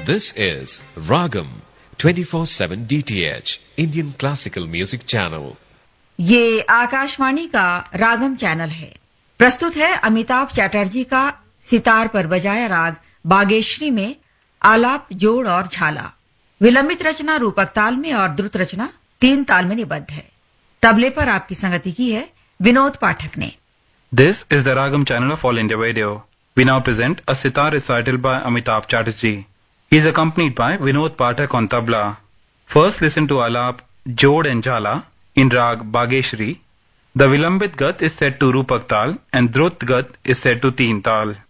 This is Ragam 24/7 DTH Indian Classical Music Channel. ये आकाशवाणी का रागम channel है। प्रस्तुत है अमिताभ चैटर्जी का सितार पर बजाया राग बागेश्वरी में आलाप, जोड़ और झाला। विलंबित रचना रूपक ताल में और द्रुत रचना 3 ताल में निबद्ध है। तबले पर आपकी संगति की है विनोद पाठक ने। This is the Ragam channel of All India Radio. We now present a sitar recital by Amitabh Chatterjee. He is accompanied by Vinod Pathak on tabla. First listen to Alap, Jod and Jhala in Rag Bageshri. The Vilambit Gat is set to Rupak Tal and Drut Gat is set to Teen Tal.